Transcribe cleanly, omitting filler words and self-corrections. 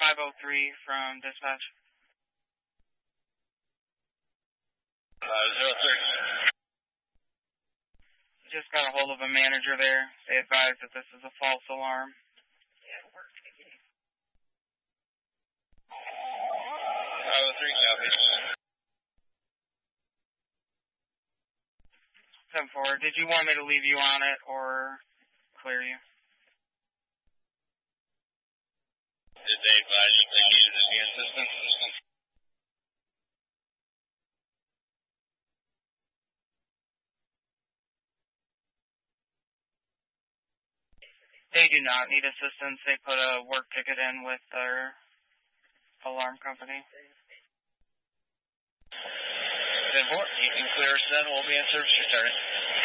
503 from dispatch. 503. Just got a hold of a manager there. They advised that this is a false alarm. 503, copy. 10-4, did you want me to leave you on it or clear you? Did they advise if they needed any assistance? They do not need assistance. They put a work ticket in with their alarm company. 10-4, you can clear us then. We'll be in service returning.